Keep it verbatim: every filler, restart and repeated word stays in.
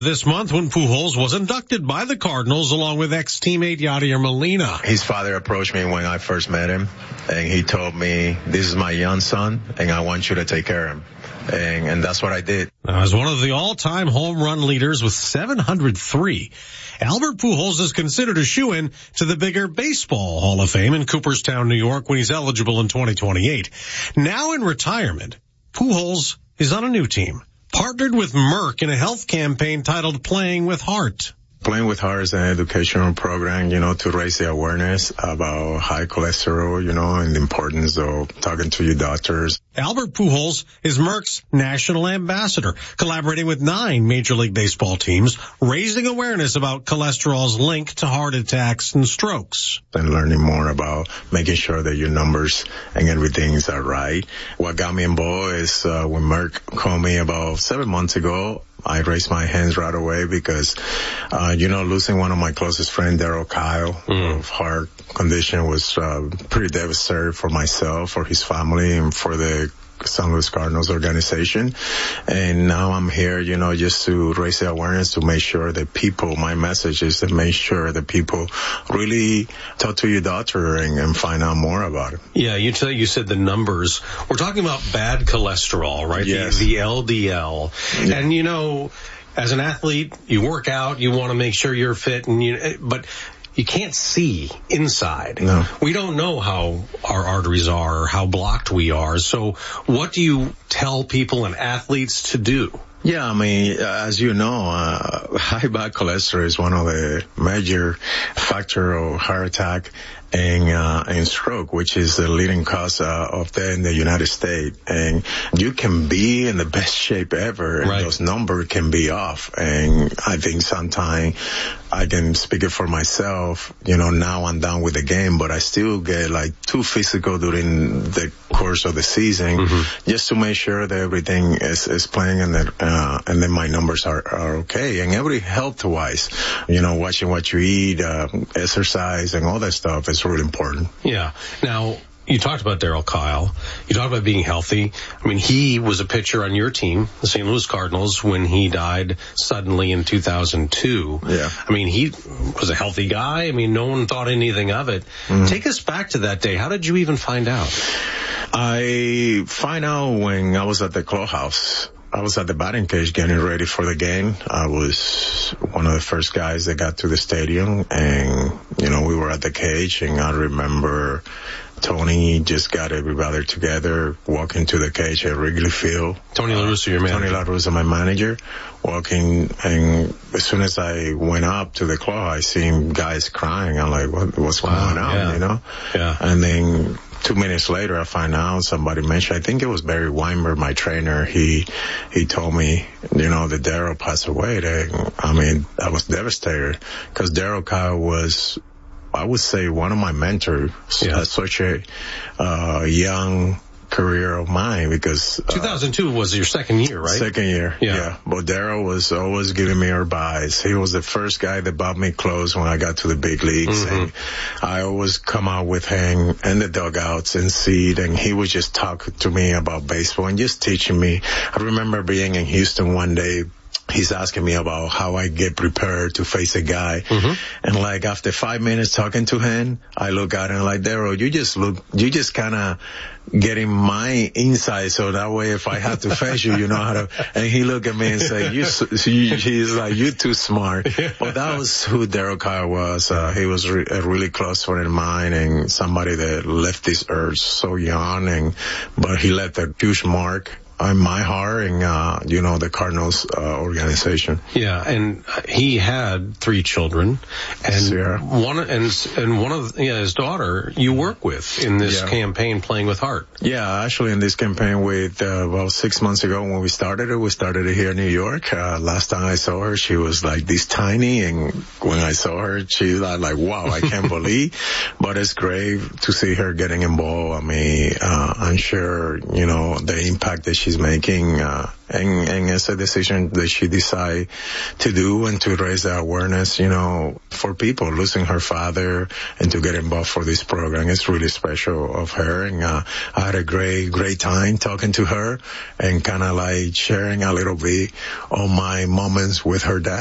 This month when Pujols was inducted by the Cardinals along with ex-teammate Yadier Molina. His father approached me when I first met him, and he told me, this is my young son, and I want you to take care of him. And, and that's what I did. Now, as one of the all-time home run leaders with seven hundred three, Albert Pujols is considered a shoo-in to the bigger Baseball Hall of Fame in Cooperstown, New York, when he's eligible in twenty twenty-eight. Now in retirement, Pujols is on a new team, partnered with Merck in a health campaign titled Playing with Heart. Playing with Heart is an educational program, you know, to raise the awareness about high cholesterol, you know, and the importance of talking to your doctors. Albert Pujols is Merck's national ambassador, collaborating with nine Major League Baseball teams, raising awareness about cholesterol's link to heart attacks and strokes. And learning more about making sure that your numbers and everything's are right. What got me involved is uh, when Merck called me about seven months ago, I raised my hands right away because, uh, you know, losing one of my closest friends, Darryl Kile, mm. of heart condition was uh, pretty devastating for myself, for his family, and for the Saint Louis Cardinals organization. And now I'm here, you know, just to raise the awareness, to make sure that people, my message is to make sure that people really talk to your doctor and, and find out more about it. Yeah, you, t- you said the numbers. We're talking about bad cholesterol, right? Yes. The, the L D L. Yeah. And, you know, as an athlete, you work out, you want to make sure you're fit, and you, but you can't see inside. No. We don't know how our arteries are or how blocked we are. So what do you tell people and athletes to do? Yeah, I mean, as you know, uh, high bad cholesterol is one of the major factor of heart attack and, uh, and stroke, which is the leading cause uh, of death in the United States. And you can be in the best shape ever, and right. those numbers can be off. And I think sometimes I can speak it for myself. You know, now I'm done with the game, but I still get like too physical during the course of the season, mm-hmm. just to make sure that everything is, is playing and that, uh, and then my numbers are, are okay. And every health-wise, you know, watching what you eat, uh, exercise and all that stuff is really important. Yeah. Now, you talked about Darryl Kile. You talked about being healthy. I mean, he was a pitcher on your team, the Saint Louis Cardinals, when he died suddenly in two thousand two. Yeah. I mean, he was a healthy guy. I mean, no one thought anything of it. Mm-hmm. Take us back to that day. How did you even find out? I find out when I was at the clubhouse. I was at the batting cage getting ready for the game. I was one of the first guys that got to the stadium, and, you know, we were at the cage, and I remember Tony just got everybody together, walking to the cage at Wrigley Field. Tony La Russa, your manager. Tony La Russa, my manager, walking, and as soon as I went up to the club, I seen guys crying. I'm like, what, what's wow, going on, yeah. you know? Yeah. And then two minutes later, I find out somebody mentioned, I think it was Barry Weinberg, my trainer. He, he told me, you know, that Darryl passed away. That, I mean, I was devastated because Darryl Kile was, I would say, one of my mentors, yeah. uh, such a, uh, young career of mine, because uh, two thousand two was your second year, right? Second year, yeah. yeah. But Darryl was always giving me advice. He was the first guy that bought me clothes when I got to the big leagues, mm-hmm. and I always come out with him in the dugouts and see it, and he would just talk to me about baseball and just teaching me. I remember being in Houston one day. He's asking me about how I get prepared to face a guy. Mm-hmm. And like after five minutes talking to him, I look at him like, Darryl, you just look, you just kind of getting my insight. So that way, if I have to face you, you know how to, and he looked at me and said, you, you he's like, you too smart. But that was who Darryl Kile was. Uh, he was re- a really close friend of mine and somebody that left this earth so young, and, but he left a huge mark on my heart and, uh, you know, the Cardinals, uh, organization. Yeah. And he had three children, and Sierra. one, and, and one of, yeah, his daughter you work with in this yeah. campaign, Playing with Heart. Yeah, actually in this campaign with, uh, about six months ago when we started it, we started it here in New York. Uh, last time I saw her, she was like this tiny, and when I saw her, she was like, wow, I can't believe, but it's great to see her getting involved. I mean, uh, I'm sure, you know, the impact that she's she's making, uh, and, and it's a decision that she decided to do and to raise the awareness, you know, for people losing her father and to get involved for this program. It's really special of her. And, uh, I had a great, great time talking to her and kind of like sharing a little bit of my moments with her dad.